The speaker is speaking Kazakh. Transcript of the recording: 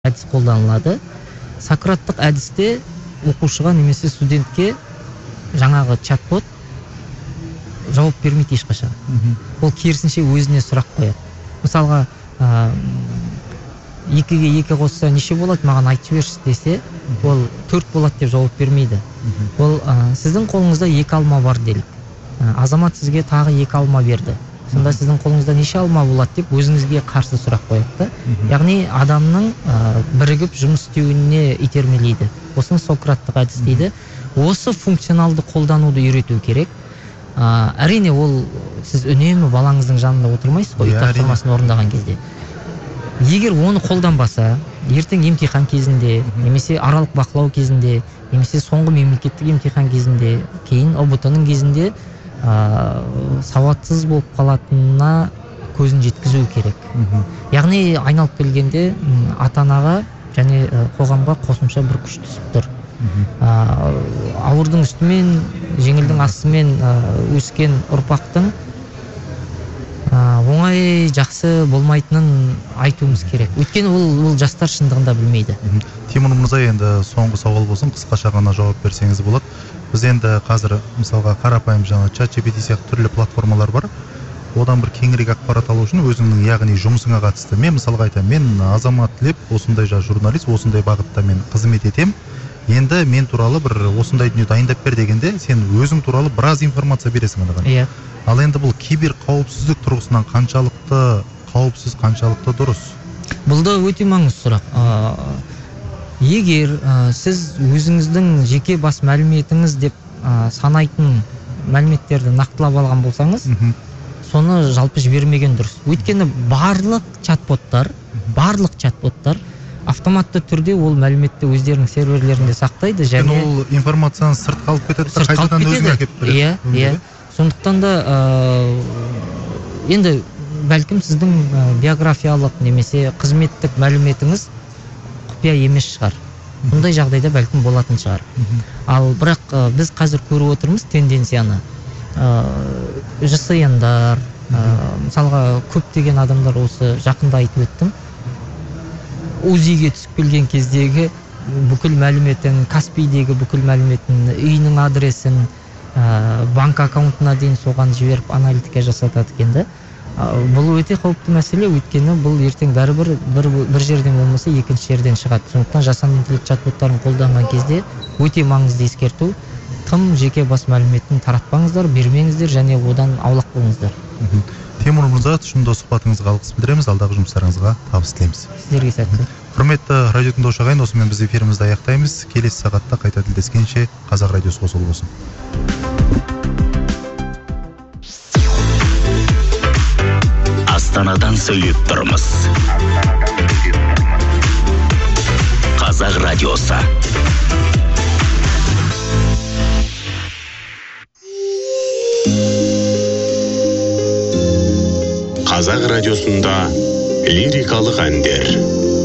әдіс қолданылады. Сократтық әдісте оқушыға немесе студентке жаңағы чат-бот жауап бермейді ешқашан. Ол керісінше өзіне сұрақ қояды. Мысалға, 2-ге 2 қосса неше болады, маған айтып берші десе, ол 4 болады деп жауап бермейді. Ол сіздің қолыңызда 2 алма бар делік. Азамат сізге тағы 2 алма берді. Сонда сіздің қолыңызда неше алма болады деп өзіңізге қарсы сұрақ қояды. Яғни адамның бірігіп жұмыс істеуіне итермелейді. Осыны Сократтық әдіс дейді. Осы функционалды қолдануды үйрету керек. Әрине ол сіз үнемі балаңыздың жанында отырмайсыз ғой, тапсырмасын орындаған кезде. Егер оны қолданбаса, ертең емтихан кезінде, немесе аралық бақылау кезінде, немесе соңғы мемлекеттік емтихан кезінде, кейін ОБТ-ның кезінде сауатсыз болып қалатынына көзін жеткізу керек. Яғни айналып келгенде ата-анаға және қоғамға қосымша бір күш түсіп тұр. Ауырдың үстімен, жеңілдің астымен өскен ұрпақтың оңай жақсы болмайтынын айтуымыз керек. Өйткені ол жастар шындығында білмейді. Тимур мырза, енді соңғы сауал болсын, қысқаша ғана жауап берсеңіз болады. Біз енді қазір мысалға қарапайым жаңа ChatGPT сияқты түрлі платформалар бар. Одан бір кеңірек ақпарат алу үшін өзіңнің яғни жұмысыңа қатысты. Мен мысалға айтамын, мен Азамат Леп, осындай журналист, осындай бағытта мен қызмет етем. Енді мен туралы бір осындай дүние дайындап бер дегенде, сен өзің туралы біраз информация бересің оған. Иә. Ал енді бұл кибер қауіпсіздік тұрғысынан қаншалықты қауіпсіз, қаншалықты дұрыс? Бұл да өте маңызды сұрақ. Егер сіз өзіңіздің жеке бас мәліметіңіз деп санайтын мәліметтерді нақтылап алған болсаңыз, соны жалпы жібермеген дұрыс. Өйткені барлық чат-боттар автоматты түрде ол мәліметті өздерінің серверлерінде сақтайды, және ол информацияны сырт қалып кетеді, қайтадан өзіңе әкеліп береді. Иә. Сондықтан да енді бәлкім сіздің биографиялық немесе қызметтік мәліметіңіз құпия емес шығар. Бұндай жағдайда бәлкім болатын шығар. Ал бірақ біз қазір көріп отырмыз тенденцияны. ЖСН-дар, мысалға көптеген адамдар осы жақында айтып өттім. УЗИ-ге түсіп келген кездегі бүкіл мәліметін, Каспийдегі бүкіл мәліметін, үйінің адресін, банк аккаунтына дейін соған жіберіп аналитика жасатады екен. Бұл өте қауіпті мәселе, өйткені бұл ертең бәрібір бір жерден болмаса екінші жерден шығады. Сондықтан жасанды интеллект чат-боттарын қолданған кезде өте маңызды ескерту, тым жеке бас мәліметін таратпаңыздар, бермеңіздер және одан аулақ болыңыздар. Тимур мырза, тұшымды сұхбатыңызға алғыс білдіреміз, алдағы жұмыстарыңызға табыс тілейміз. Сіздерге сәттілік. Құрметті радио тыңдаушы ағайын, осымен біз эфирімізді аяқтаймыз. Келесі сағатта қайта тілдескенше Қазақ радиосы қосулы болсын. Астанадан сөйлеп тұрмыз. Қазақ радиосы. Қазақ радиосында лирикалық әндер.